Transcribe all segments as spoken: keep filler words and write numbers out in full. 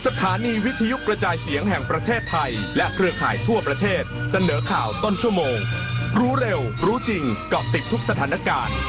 สถานีวิทยุกระจายเสียงแห่งประเทศไทยและเครือข่ายทั่วประเทศเสนอข่าวต้นชั่วโมงรู้เร็วรู้จริงเกาะติดทุกสถานการณ์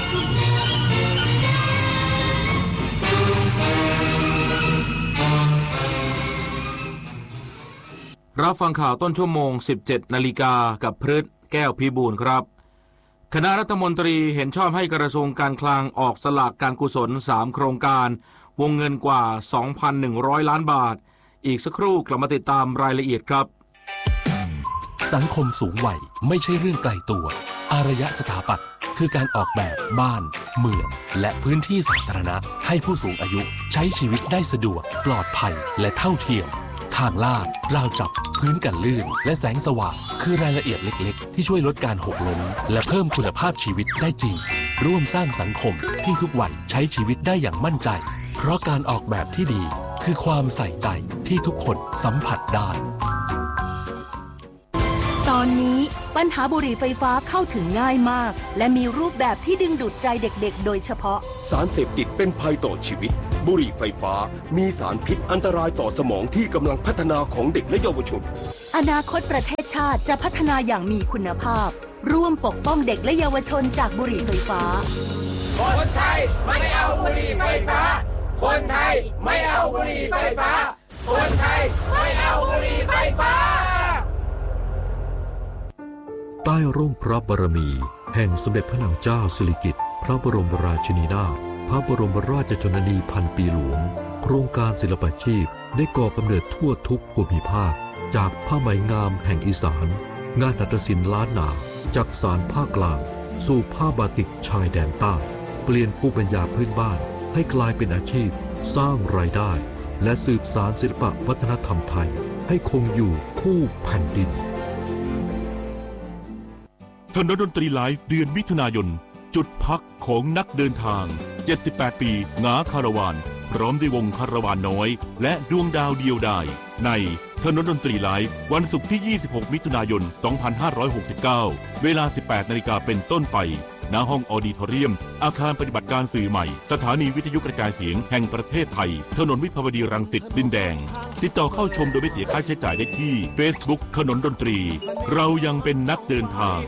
รับฟังข่าวต้นชั่วโมง สิบเจ็ด นาฬิกากับพฤทธิ์แก้วพิบูลครับคณะรัฐมนตรีเห็นชอบให้กระทรวงการคลังออกสลากการกุศลสามโครงการวงเงินกว่า สองพันหนึ่งร้อย ล้านบาทอีกสักครู่กลับมาติดตามรายละเอียดครับสังคมสูงวัยไม่ใช่เรื่องไกลตัวอารยสถาปัตย์คือการออกแบบบ้านเมืองและพื้นที่สาธารณะให้ผู้สูงอายุใช้ชีวิตได้สะดวกปลอดภัยและเท่าเทียมทางลาดราวจับพื้นกันลื่นและแสงสว่างคือรายละเอียดเล็กๆที่ช่วยลดการหกล้มและเพิ่มคุณภาพชีวิตได้จริงร่วมสร้างสังคมที่ทุกวัยใช้ชีวิตได้อย่างมั่นใจเพราะการออกแบบที่ดีคือความใส่ใจที่ทุกคนสัมผัสได้ตอนนี้ปัญหาบุหรี่ไฟฟ้าเข้าถึงง่ายมากและมีรูปแบบที่ดึงดูดใจเด็กๆโดยเฉพาะสารเสพติดเป็นภัยต่อชีวิตบุหรี่ไฟฟ้ามีสารพิษอันตรายต่อสมองที่กำลังพัฒนาของเด็กและเยาวชนอนาคตประเทศชาติจะพัฒนาอย่างมีคุณภาพร่วมปกป้องเด็กและเยาวชนจากบุหรี่ไฟฟ้าคนไทยไม่เอาบุหรี่ไฟฟ้าคนไทยไม่เอาบุหรี่ไฟฟ้าคนไทยไม่เอาบุหรี่ไฟฟ้าใต้ร่มพระบารมีแห่งสมเด็จพระนางเจ้าสิริกิติ์พระบรมราชินีนาถพระบรมราชชนนีพันปีหลวงโครงการศิลปาชีพได้ก่อกำเนิดทั่วทุกภูมิภาคจากผ้าไหมงามแห่งอีสานงานหัตถศิลป์ล้านนาจากสานภาคกลางสู่ผ้าบาติกชายแดนใต้เปลี่ยนภูมิปัญญาพื้นบ้านให้กลายเป็นอาชีพสร้างรายได้และสืบสานศิลปวัฒนธรรมไทยให้คงอยู่คู่แผ่นดินถนนดนตรีไลฟ์เดือนมิถุนายนจุดพักของนักเดินทางเจ็ดสิบแปดปีหงาคาราวานพร้อมด้วยวงคาราวานน้อยและดวงดาวเดียวดายในถนนดนตรีไลฟ์วันศุกร์ที่ยี่สิบหกมิถุนายนสองพันห้าร้อยหกสิบเก้าเวลา สิบแปดนาฬิกาเป็นต้นไปณห้องออดิทอเรียมอาคารปฏิบัติการสื่อใหม่สถานีวิทยุกระจายเสียงแห่งประเทศไทยถนนวิภาวดีรังสิตดินแดงติดต่อเข้าชมโดยไม่เสียค่าใช้จ่ายได้ที่ Facebook ถนนดนตรีเรายังเป็นนักเดินทาง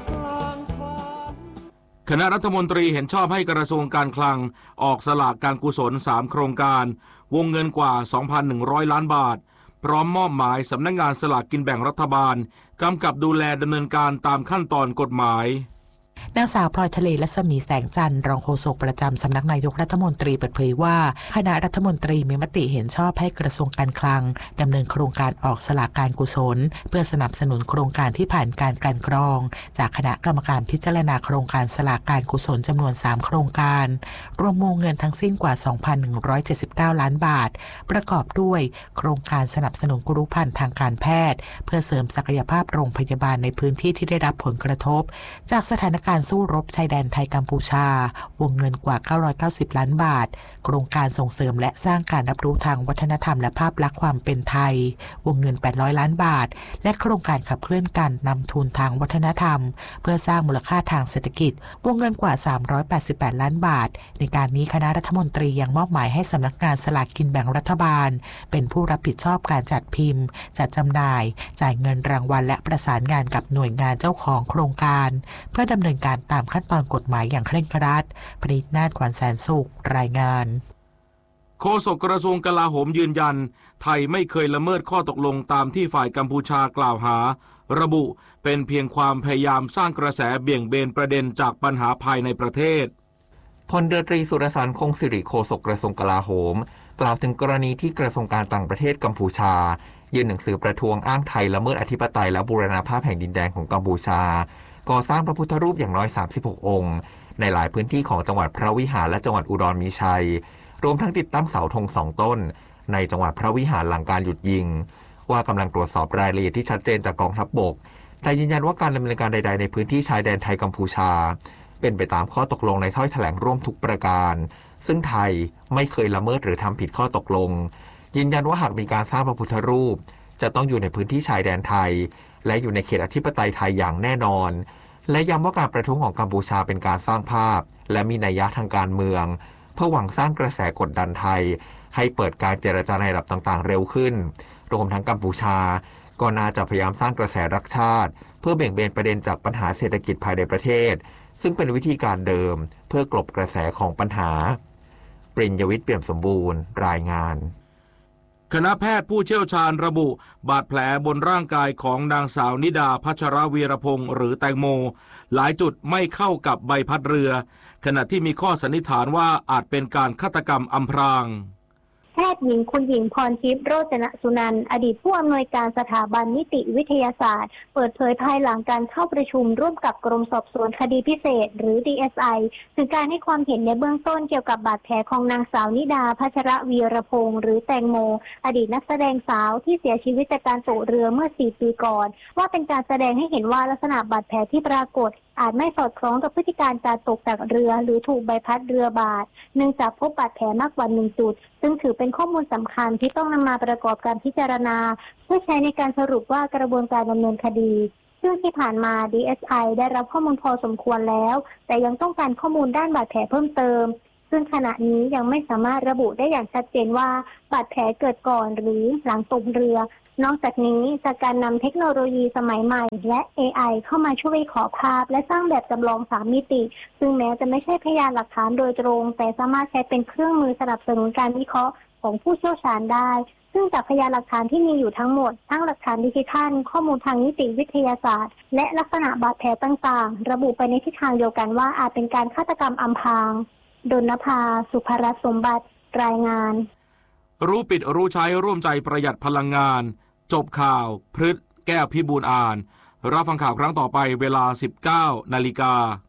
คณะรัฐมนตรีเห็นชอบให้กระทรวงการคลังออกสลากการกุศลสามโครงการวงเงินกว่า สองพันหนึ่งร้อย ล้านบาทพร้อมมอบหมายสำนักงานสลากกินแบ่งรัฐบาลกำกับดูแลดำเนินการตามขั้นตอนกฎหมายนางสาวพลอยทะเลรัศมีแสงจันทร์รองโฆษกประจำสำนักนายกรัฐมนตรีเปิดเผยว่าคณะรัฐมนตรีมีมติเห็นชอบให้กระทรวงการคลังดำเนินโครงการออกสลากการกุศลเพื่อสนับสนุนโครงการที่ผ่านการกลั่นกรองจากคณะกรรมการพิจารณาโครงการสลากการกุศลจำนวนสามโครงการรวมวงเงินทั้งสิ้นกว่า สองพันหนึ่งร้อยเจ็ดสิบเก้า ล้านบาทประกอบด้วยโครงการสนับสนุนกุรุพันธ์ทางการแพทย์เพื่อเสริมศักยภาพโรงพยาบาลในพื้นที่ที่ได้รับผลกระทบจากสถานการณ์สู้รบชายแดนไทยกัมพูชาวงเงินกว่าเก้าร้อยเก้าสิบล้านบาทโครงการส่งเสริมและสร้างการรับรู้ทางวัฒนธรรมและภาพลักษณ์ความเป็นไทยวงเงินแปดร้อยล้านบาทและโครงการขับเคลื่อนการนำทุนทางวัฒนธรรมเพื่อสร้างมูลค่าทางเศรษฐกิจวงเงินกว่าสามร้อยแปดสิบแปดล้านบาทในการนี้คณะรัฐมนตรียังมอบหมายให้สำนักงานสลากกินแบ่งรัฐบาลเป็นผู้รับผิดชอบการจัดพิมพ์จัดจำหน่ายจ่ายเงินรางวัลและประสานงานกับหน่วยงานเจ้าของโครงการเพื่อดำเนินการตามขั้นตอนกฎหมายอย่างเคร่งครัดปณิธนาถ ขวัญแสนสุขรายงานโฆษกกระทรวงกลาโหมยืนยันไทยไม่เคยละเมิดข้อตกลงตามที่ฝ่ายกัมพูชากล่าวหาระบุเป็นเพียงความพยายามสร้างกระแสเบี่ยงเบนประเด็นจากปัญหาภายในประเทศพลเรือตรีสุรสันต์คงสิริโฆษกกระทรวงกลาโหมกล่าวถึงกรณีที่กระทรวงการต่างประเทศกัมพูชายื่นหนังสือประท้วงอ้างไทยละเมิดอธิปไตยและบูรณภาพแห่งดินแดนของกัมพูชาก่อสร้างพระพุทธรูปอย่างน้อยสามสิบหกองค์ในหลายพื้นที่ของจังหวัดพระวิหารและจังหวัดอุดรมีชัยรวมทั้งติดตั้งเสาธงสองต้นในจังหวัดพระวิหารหลังการหยุดยิงว่ากำลังตรวจสอบรายละเอียดที่ชัดเจนจากกองทัพบกแต่ยืนยันว่าการดำเนินการใดๆในพื้นที่ชายแดนไทยกัมพูชาเป็นไปตามข้อตกลงในถ้อยแถลงร่วมทุกประการซึ่งไทยไม่เคยละเมิดหรือทำผิดข้อตกลงยืนยันว่าหากมีการสร้างพระพุทธรูปจะต้องอยู่ในพื้นที่ชายแดนไทยและอยู่ในเขตอธิปไตยไทยอย่างแน่นอนและย้ำว่าการประท้วงของกัมพูชาเป็นการสร้างภาพและมีนัยยะทางการเมืองเพื่อหวังสร้างกระแสกดดันไทยให้เปิดการเจรจาในระดับต่างๆเร็วขึ้นรวมทั้งกัมพูชาก็น่าจะพยายามสร้างกระแสรักชาติเพื่อเบี่ยงเบนประเด็นจากปัญหาเศรษฐกิจภายในประเทศซึ่งเป็นวิธีการเดิมเพื่อกลบกระแสของปัญหาปริญญวิทย์เปี่ยมสมบูรณ์รายงานคณะแพทย์ผู้เชี่ยวชาญระบุบาดแผลบนร่างกายของนางสาวนิดาพัชรวีรพงศ์หรือแตงโมหลายจุดไม่เข้ากับใบพัดเรือขณะที่มีข้อสันนิษฐานว่าอาจเป็นการฆาตกรรมอำพรางแพทย์หญิงคุณหญิงพรทิพย์โรจนสุนันท์อดีตผู้อำนวยการสถาบันนิติวิทยาศาสตร์เปิดเผยภายหลังการเข้าประชุมร่วมกับกรมสอบสวนคดีพิเศษหรือ ดี เอส ไอ ถึงการให้ความเห็นในเบื้องต้นเกี่ยวกับบาดแผลของนางสาวนิดาพัชรวีรพงศ์หรือแตงโมอดีตนักแสดงสาวที่เสียชีวิตจากการตกเรือเมื่อสี่ปีก่อนว่าเป็นการแสดงให้เห็นว่าลักษณะบาดแผลที่ปรากฏอาจไม่สอดคล้องกับพฤติการการตกจากเรือหรือถูกใบพัดเรือบาดเนื่องจากพบบาดแผลมากกว่าหนึ่งจุดซึ่งถือเป็นข้อมูลสำคัญที่ต้องนำมาประกอบการพิจารณาเพื่อใช้ในการสรุปว่ากระบวนการดำเนินคดีซึ่งที่ผ่านมา ดี เอส ไอ ได้รับข้อมูลพอสมควรแล้วแต่ยังต้องการข้อมูลด้านบาดแผลเพิ่มเติมซึ่งขณะนี้ยังไม่สามารถระบุได้อย่างชัดเจนว่าบาดแผลเกิดก่อนหรือหลังตกเรือนอกจากนี้จากการนำเทคโนโลยีสมัยใหม่และ เอ ไอ เข้ามาช่วยขอภาพและสร้างแบบจำลองสามมิติซึ่งแม้จะไม่ใช่พยานหลักฐานโดยตรงแต่สามารถใช้เป็นเครื่องมือสนับสนุนการวิเคราะห์ของผู้เชี่ยวชาญได้ซึ่งจากพยานหลักฐานที่มีอยู่ทั้งหมดทั้งหลักฐานดิจิทัลข้อมูลทางนิติวิทยาศาสตร์และลักษณะบาดแผลต่างๆระบุไปในทิศทางเดียวกันว่าอาจเป็นการฆาตกรรมอำพรางดลภาสุภรัตน์สมบัติรายงานรู้ปิดรู้ใช้ร่วมใจประหยัดพลังงานจบข่าวพฤษแก้วพิบูลอ่านรับฟังข่าวครั้งต่อไปเวลา สิบเก้านาฬิกา